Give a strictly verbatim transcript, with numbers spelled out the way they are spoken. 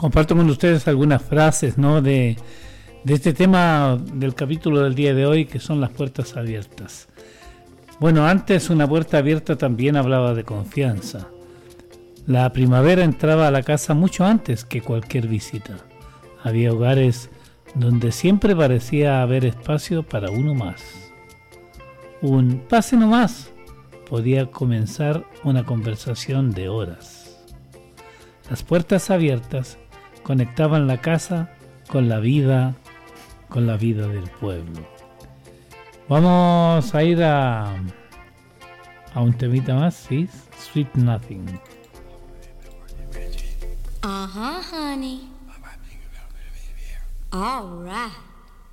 comparto con ustedes algunas frases, ¿no? de, de este tema del capítulo del día de hoy, que son las puertas abiertas. Bueno, antes una puerta abierta también hablaba de confianza. La primavera entraba a la casa mucho antes que cualquier visita. Había hogares donde siempre parecía haber espacio para uno más. Un pase nomás podía comenzar una conversación de horas. Las puertas abiertas conectaban la casa con la vida, con la vida del pueblo. Vamos a ir a, a un temita más, ¿sí? Sweet Nothing. Uh-huh, honey. All right.